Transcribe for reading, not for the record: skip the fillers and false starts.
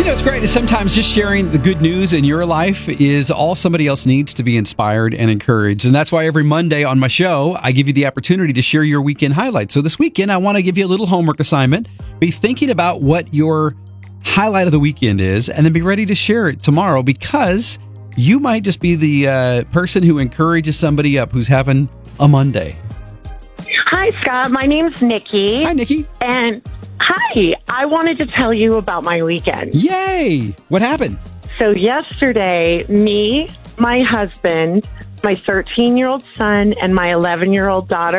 It's great. Sometimes just sharing the good news in your life is all somebody else needs to be inspired and encouraged. And that's why every Monday on my show, I give you the opportunity to share your weekend highlights. So this weekend, I want to give you a little homework assignment. Be thinking about what your highlight of the weekend is, and then be ready to share it tomorrow, because you might just be the person who encourages somebody up who's having a Monday. Hi, Scott. My name's Nikki. Hi, Nikki. And hi, I wanted to tell you about my weekend. Yay! What happened? So yesterday, me, my husband, my 13-year-old son, and my 11-year-old daughter